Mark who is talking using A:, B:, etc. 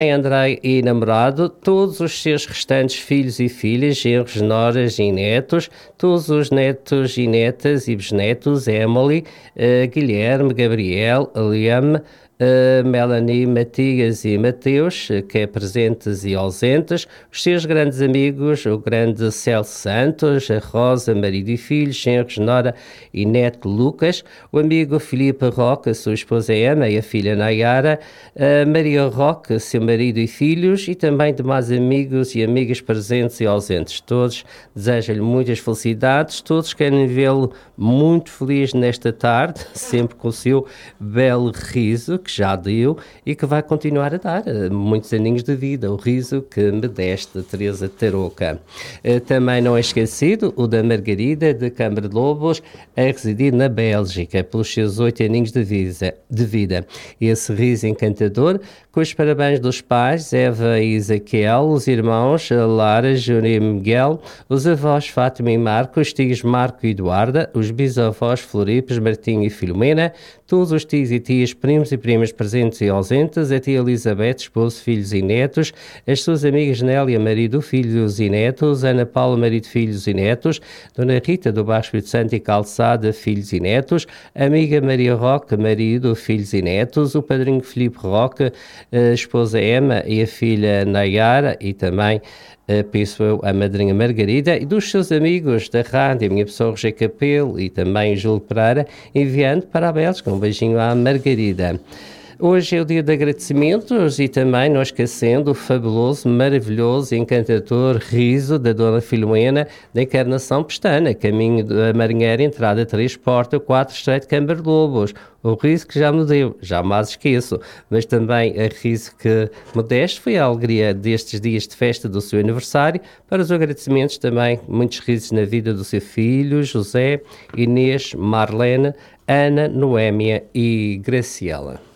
A: André e namorado, todos os seus restantes filhos e filhas, genros, noras e netos, todos os netos e netas e bisnetos, Emily, Guilherme, Gabriel, Liam, Melanie, Matias e Mateus, que é presentes e ausentes, os seus grandes amigos, o grande Celso Santos, a Rosa, marido e filhos, genros, nora e neto Lucas, o amigo Filipe Roque, a sua esposa Emma e a filha Nayara, a Maria Roque, seu marido e filhos, e também demais amigos e amigas presentes e ausentes. Todos desejam-lhe muitas felicidades, todos querem vê-lo muito feliz nesta tarde, sempre com o seu belo riso, que já deu e que vai continuar a dar muitos aninhos de vida, o riso que me deste, Teresa Tarouca. Também não é esquecido o da Margarida de Câmara de Lobos, a residir na Bélgica, pelos seus 8 aninhos de vida. Esse riso encantador, com os parabéns dos pais, Eva e Ezequiel, os irmãos Lara, Júnior e Miguel, os avós Fátima e Marco, os tios Marco e Eduarda, os bisavós Floripes, Martinho e Filomena, todos os tios e tias, primos e primas presentes e ausentes, a tia Elizabeth, esposo, filhos e netos, as suas amigas Nélia, marido, filhos e netos, Ana Paula, marido, filhos e netos, Dona Rita do Baixo Espírito Santo e Calçada, filhos e netos, amiga Maria Roque, marido, filhos e netos, o padrinho Filipe Roque, a esposa Emma e a filha Nayara e também penso eu, a madrinha Margarida, e dos seus amigos da rádio, a minha pessoa Roger Capelo e também Júlio Pereira, enviando para a Bélgica um beijinho à Margarida. Hoje é o dia de agradecimentos e também não esquecendo o fabuloso, maravilhoso e encantador riso da Dona Filomena da Encarnação Pestana, caminho da Marinheira, entrada 3, porta 4, estreito Câmara de Lobos. O riso que já me deu, jamais esqueço, mas também a riso que me deste foi a alegria destes dias de festa do seu aniversário. Para os agradecimentos também, muitos risos na vida do seu filho, José, Inês, Marlene, Ana, Noémia e Graciela.